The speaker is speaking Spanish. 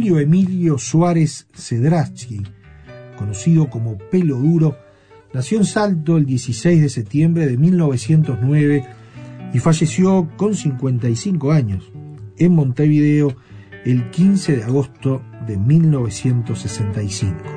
Julio Emilio Suárez Cedrasky, conocido como Pelo Duro, nació en Salto el 16 de septiembre de 1909 y falleció con 55 años en Montevideo el 15 de agosto de 1965.